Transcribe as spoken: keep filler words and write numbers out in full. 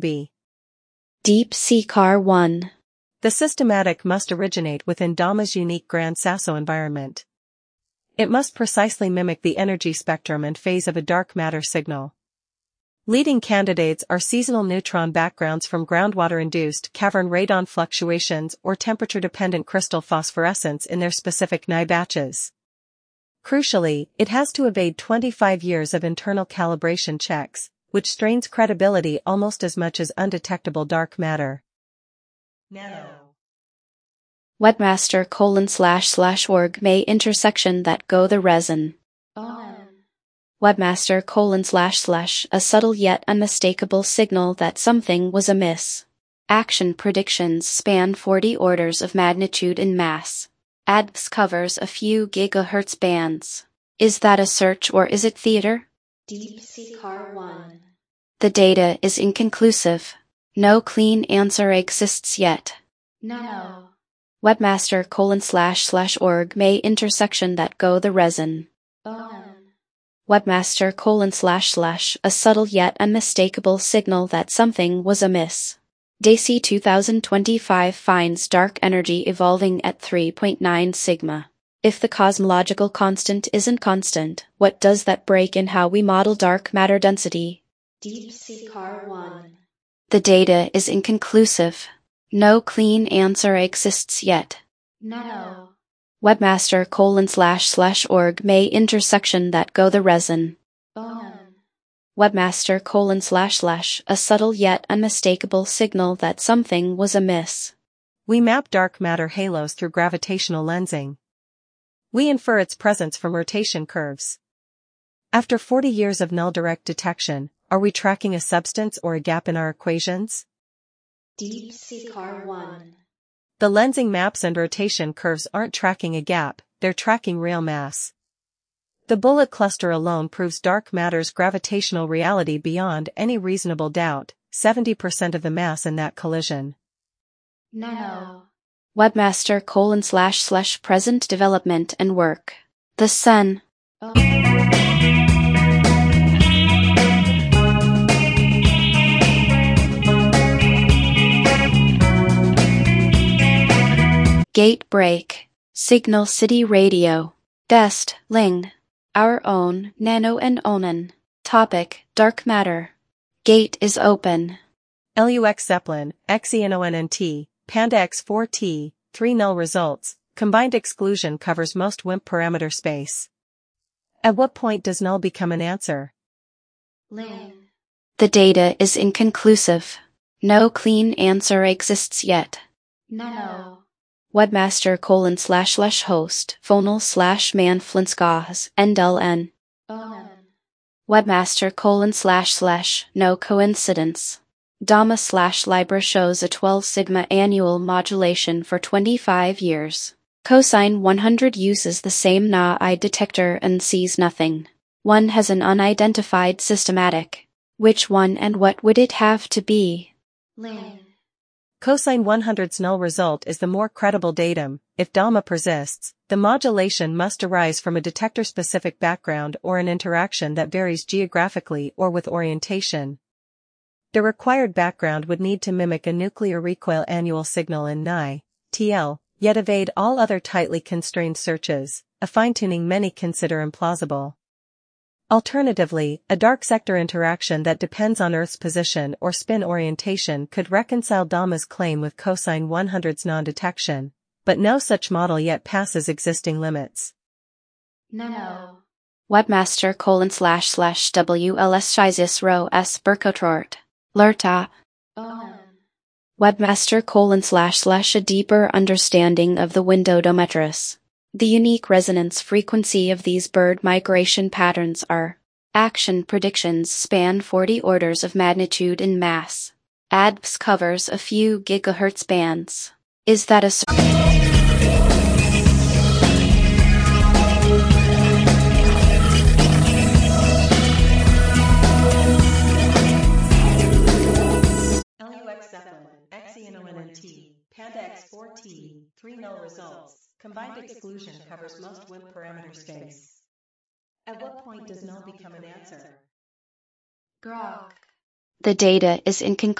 be DeepSeek R one. The systematic must originate within D A M A's unique Gran Sasso environment. It must precisely mimic the energy spectrum and phase of a dark matter signal. Leading candidates are seasonal neutron backgrounds from groundwater-induced cavern radon fluctuations or temperature-dependent crystal phosphorescence in their specific N I batches. Crucially, it has to evade twenty-five years of internal calibration checks, which strains credibility almost as much as undetectable dark matter. Nano. Webmaster colon slash slash org may intersection that go the resin. On. Webmaster colon slash slash a subtle yet unmistakable signal that something was amiss. Action predictions span forty orders of magnitude in mass. A D P S covers a few gigahertz bands. Is that a search or is it theater? DeepSeek R one. The data is inconclusive. No clean answer exists yet. No. Webmaster colon slash slash org may intersection that go the resin. On. Webmaster colon slash slash a subtle yet unmistakable signal that something was amiss. DAISY twenty twenty-five finds dark energy evolving at three point nine sigma. If the cosmological constant isn't constant, what does that break in how we model dark matter density? DeepSeek R one. The data is inconclusive. No clean answer exists yet. No. Webmaster colon slash slash org may intersection that go the resin. On. Webmaster colon slash slash a subtle yet unmistakable signal that something was amiss. We map dark matter halos through gravitational lensing. We infer its presence from rotation curves. After forty years of null direct detection, are we tracking a substance or a gap in our equations? DeepSeek R one. The lensing maps and rotation curves aren't tracking a gap, they're tracking real mass. The bullet cluster alone proves dark matter's gravitational reality beyond any reasonable doubt, seventy percent of the mass in that collision. No. Webmaster colon slash slash present development and work. The Sun. Gate break. Signal City Radio. Dest, Ling. Our own, Nano and Onan. Topic, dark matter. Gate is open. L U X Zeppelin, X E N O N N T, Panda X four T, three null results, combined exclusion covers most W I M P parameter space. At what point does null become an answer? Ling. The data is inconclusive. No clean answer exists yet. No. Webmaster colon slash slash host, phonal slash man flinskahs, N D L N. On. Webmaster colon slash slash, no coincidence. D A M A slash Libra shows a twelve sigma annual modulation for twenty-five years. Cosine one hundred uses the same N A I detector and sees nothing. One has an unidentified systematic. Which one and what would it have to be? Ling. Cosine one hundred's null result is the more credible datum. If D A M A persists, the modulation must arise from a detector-specific background or an interaction that varies geographically or with orientation. The required background would need to mimic a nuclear recoil annual signal in N I, T L, yet evade all other tightly constrained searches, a fine-tuning many consider implausible. Alternatively, a dark sector interaction that depends on Earth's position or spin orientation could reconcile D A M A's claim with cosine one hundred's non-detection, but no such model yet passes existing limits. No. Webmaster colon slash slash W L S Schizis Rho S Burkotrort. Lerta. On. Webmaster colon slash slash a deeper understanding of the Windodometris. The unique resonance frequency of these bird migration patterns are. Action predictions span forty orders of magnitude in mass. A D P S covers a few gigahertz bands. Is that a L U X Zeppelin, X E N O N N T, Panda X four T, three null results. Combined exclusion covers most W I M P parameter space. At what point does null become an answer? Grok. The data is inconclusive.